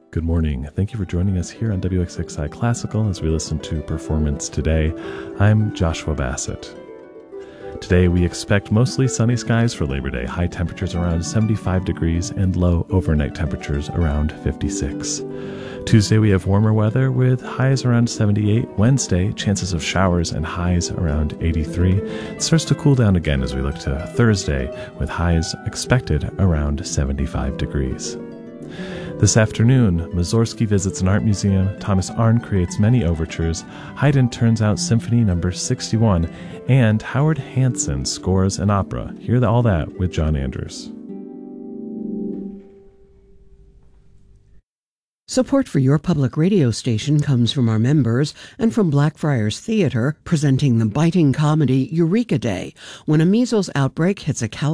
Good morning. Thank you for joining us here on WXXI Classical as we listen to Performance Today. I'm Joshua Bassett. Today we expect mostly sunny skies for Labor Day, high temperatures around 75 degrees and low overnight temperatures around 56. Tuesday we have warmer weather with highs around 78. Wednesday, chances of showers and highs around 83. It starts to cool down again as we look to Thursday with highs expected around 75 degrees. This afternoon, Mussorgsky visits an art museum, Thomas Arndt creates many overtures, Haydn turns out Symphony No. 61, and Howard Hanson scores an opera. Hear all that with John Andrews. Support for your public radio station comes from our members and from Blackfriars Theater, presenting the biting comedy Eureka Day, when a measles outbreak hits a